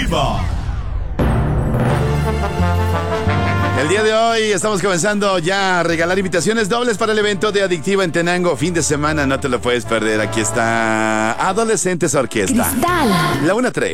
Adictiva. El día de hoy estamos comenzando ya a regalar invitaciones dobles para el evento de Adictiva en Tenango. Fin de semana, no te lo puedes perder. Aquí está Adolescentes Orquesta. Cristal. La 1-3.